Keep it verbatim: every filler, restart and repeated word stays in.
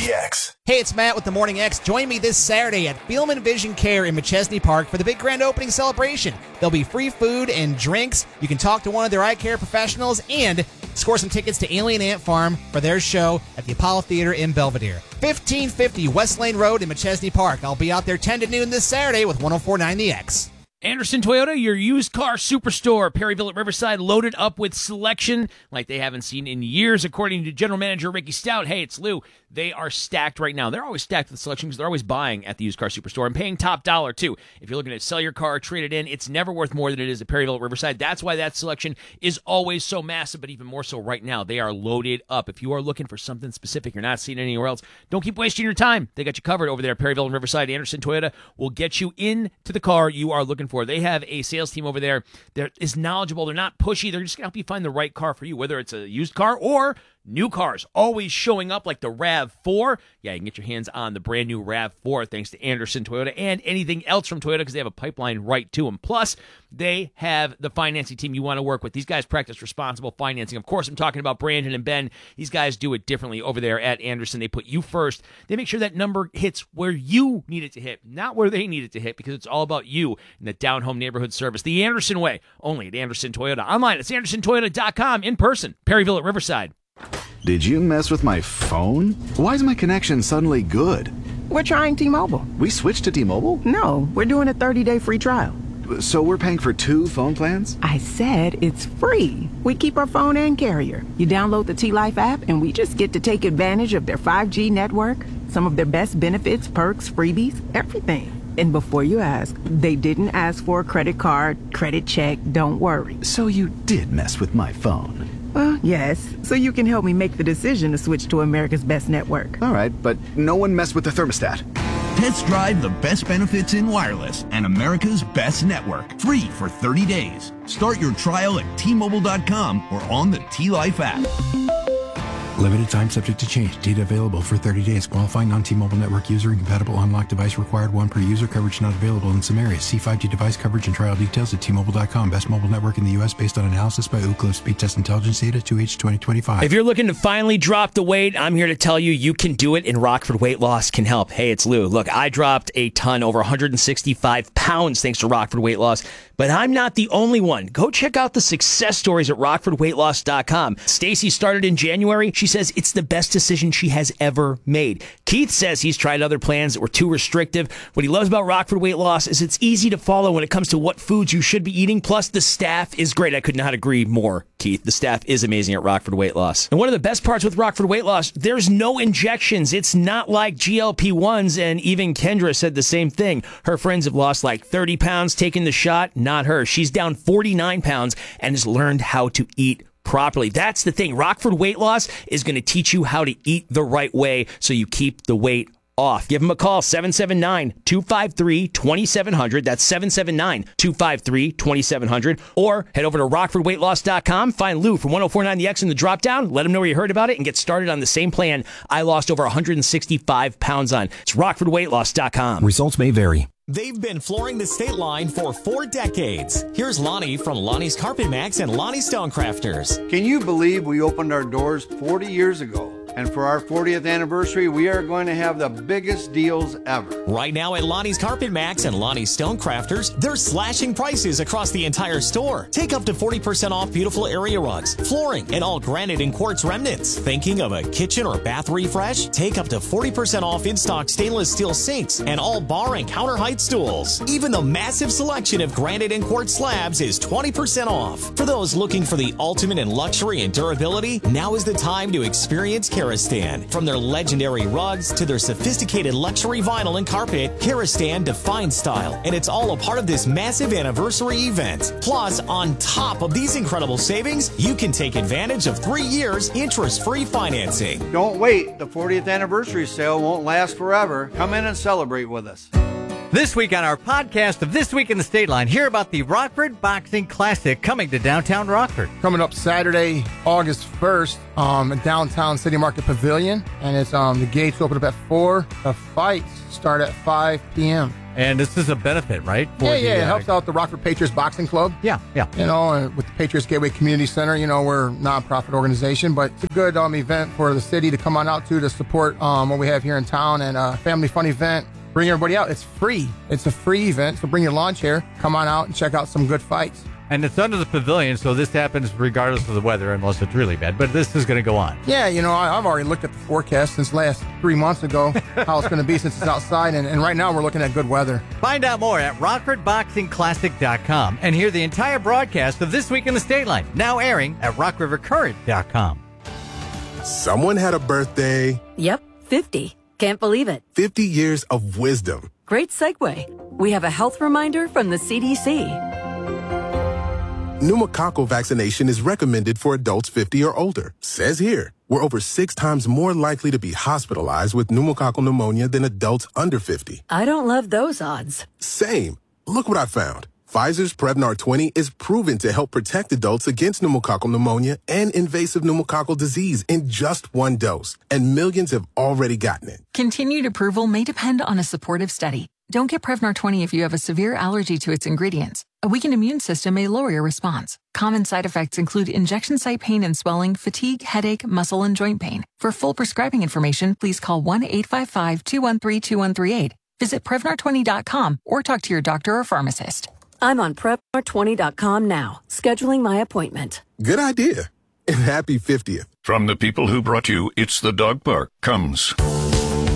the X. Hey, it's Matt with the Morning X. Join me this Saturday at Fielman Vision Care in McChesney Park for the big grand opening celebration. There'll be free food and drinks. You can talk to one of their eye care professionals and score some tickets to Alien Ant Farm for their show at the Apollo Theater in Belvedere. fifteen fifty West Lane Road in McChesney Park. I'll be out there ten to noon this Saturday with one oh four point nine The X. Anderson Toyota, your used car superstore. Perryville at Riverside, loaded up with selection like they haven't seen in years. According to General Manager Ricky Stout, hey, it's Lou, they are stacked right now. They're always stacked with selection because they're always buying at the used car superstore and paying top dollar, too. If you're looking to sell your car, trade it in, it's never worth more than it is at Perryville at Riverside. That's why that selection is always so massive, but even more so right now. They are loaded up. If you are looking for something specific you're not seeing anywhere else, don't keep wasting your time. They got you covered over there at Perryville and Riverside. Anderson Toyota will get you into the car you are looking for. They have a sales team over there that is knowledgeable. They're not pushy. They're just going to help you find the right car for you, whether it's a used car or new cars, always showing up like the RAV four. Yeah, you can get your hands on the brand new RAV four thanks to Anderson Toyota and anything else from Toyota because they have a pipeline right to them. Plus, they have the financing team you want to work with. These guys practice responsible financing. Of course, I'm talking about Brandon and Ben. These guys do it differently over there at Anderson. They put you first. They make sure that number hits where you need it to hit, not where they need it to hit, because it's all about you and the down-home neighborhood service. The Anderson way, only at Anderson Toyota. Online, it's anderson toyota dot com. In person, Perryville at Riverside. Did you mess with my phone? Why is my connection suddenly good? We're trying T-Mobile. We switched to T-Mobile? No, we're doing a thirty-day free trial. So we're paying for two phone plans? I said it's free. We keep our phone and carrier. You download the T-Life app and we just get to take advantage of their five G network, some of their best benefits, perks, freebies, everything. And before you ask, they didn't ask for a credit card, credit check, don't worry. So you did mess with my phone? Well, yes, so you can help me make the decision to switch to America's best network. All right, but no one messed with the thermostat. Test drive the best benefits in wireless and America's best network. Free for thirty days. Start your trial at T Mobile dot com or on the T-Life app. Limited time subject to change. Data available for thirty days. Qualifying non-T-Mobile network user. Incompatible unlocked device required. One per user. Coverage not available in some areas. See five G device coverage and trial details at T Mobile dot com. Best mobile network in the U S based on analysis by Ookla Speed Test Intelligence Data two H twenty twenty-five. If you're looking to finally drop the weight, I'm here to tell you you can do it, and Rockford Weight Loss can help. Hey, it's Lou. Look, I dropped a ton, over one hundred sixty-five pounds thanks to Rockford Weight Loss, but I'm not the only one. Go check out the success stories at rockford weight loss dot com. Stacy started in January. She says it's the best decision she has ever made. Keith says he's tried other plans that were too restrictive. What he loves about Rockford Weight Loss is it's easy to follow when it comes to what foods you should be eating. Plus, the staff is great. I could not agree more, Keith. The staff is amazing at Rockford Weight Loss. And one of the best parts with Rockford Weight Loss, there's no injections. It's not like G L P ones, and even Kendra said the same thing. Her friends have lost like thirty pounds taking the shot. Not her. She's down forty-nine pounds and has learned how to eat properly. That's the thing. Rockford Weight Loss is going to teach you how to eat the right way so you keep the weight off. Give them a call, seven seven nine, two five three, two seven zero zero. That's seven seven nine, two five three, two seven zero zero. Or head over to rockford weight loss dot com. Find Lou from one oh four point nine The X in the drop-down. Let him know where you heard about it and get started on the same plan I lost over one hundred sixty-five pounds on. It's rockford weight loss dot com. Results may vary. They've been flooring the state line for four decades. Here's Lonnie from Lonnie's Carpet Max and Lonnie Stonecrafters. Can you believe we opened our doors forty years ago? And for our fortieth anniversary, we are going to have the biggest deals ever. Right now at Lonnie's Carpet Max and Lonnie's Stonecrafters, they're slashing prices across the entire store. Take up to forty percent off beautiful area rugs, flooring, and all granite and quartz remnants. Thinking of a kitchen or bath refresh? Take up to forty percent off in-stock stainless steel sinks and all bar and counter height stools. Even the massive selection of granite and quartz slabs is twenty percent off. For those looking for the ultimate in luxury and durability, now is the time to experience Karastan. From their legendary rugs to their sophisticated luxury vinyl and carpet, Karastan defines style, and it's all a part of this massive anniversary event. Plus, on top of these incredible savings, you can take advantage of three years interest-free financing. Don't wait. The fortieth anniversary sale won't last forever. Come in and celebrate with us. This week on our podcast of This Week in the State Line, hear about the Rockford Boxing Classic coming to downtown Rockford. Coming up Saturday, August first, um, at downtown City Market Pavilion, and it's um the gates open up at four. The fights start at five p.m. And this is a benefit, right? Yeah, the, yeah, it uh, helps out the Rockford Patriots Boxing Club. Yeah, yeah. You know, uh, with the Patriots Gateway Community Center, you know, we're a nonprofit organization, but it's a good um, event for the city to come on out to to support um, what we have here in town, and a family fun event. Bring everybody out. It's free. It's a free event, so bring your lawn chair. Come on out and check out some good fights. And it's under the pavilion, so this happens regardless of the weather, unless it's really bad. But this is going to go on. Yeah, you know, I, I've already looked at the forecast since last three months ago, how it's going to be since it's outside, and, and right now we're looking at good weather. Find out more at rockford boxing classic dot com and hear the entire broadcast of This Week in the State Line, now airing at rock river current dot com. Someone had a birthday. Yep, fifty. Can't believe it. fifty years of wisdom. Great segue. We have a health reminder from the C D C. Pneumococcal vaccination is recommended for adults fifty or older. Says here, we're over six times more likely to be hospitalized with pneumococcal pneumonia than adults under fifty. I don't love those odds. Same. Look what I found. Pfizer's Prevnar twenty is proven to help protect adults against pneumococcal pneumonia and invasive pneumococcal disease in just one dose. And millions have already gotten it. Continued approval may depend on a supportive study. Don't get Prevnar twenty if you have a severe allergy to its ingredients. A weakened immune system may lower your response. Common side effects include injection site pain and swelling, fatigue, headache, muscle, and joint pain. For full prescribing information, please call one eight five five, two one three, two one three eight. Visit Prevnar twenty dot com or talk to your doctor or pharmacist. I'm on Prevnar twenty dot com now, scheduling my appointment. Good idea. And happy fiftieth. From the people who brought you It's the Dog Park comes